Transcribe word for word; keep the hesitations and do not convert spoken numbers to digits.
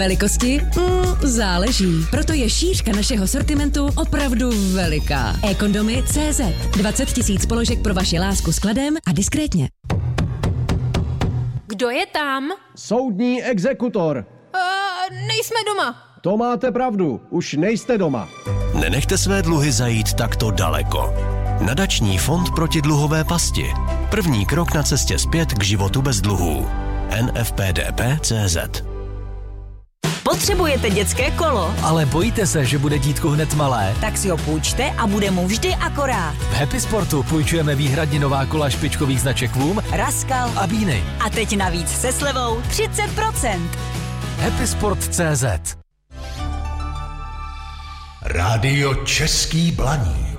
Velikosti? Mm, záleží. Proto je šířka našeho sortimentu opravdu veliká. e-kondomy tečka cé zet. dvacet tisíc položek pro vaši lásku skladem a diskrétně. Kdo je tam? Soudní exekutor. Uh, nejsme doma. To máte pravdu, už nejste doma. Nenechte své dluhy zajít takto daleko. Nadační fond proti dluhové pasti. První krok na cestě zpět k životu bez dluhů. en ef pé dé pé tečka cé zet. Potřebujete dětské kolo? Ale bojíte se, že bude dítko hned malé? Tak si ho půjčte a bude mu vždy akorát. V Happy Sportu půjčujeme výhradně nová kola špičkových značek Voom, Raskal a Bíny. A teď navíc se slevou třicet procent. Happy Sport tečka cé zet. Rádio Český Blaník.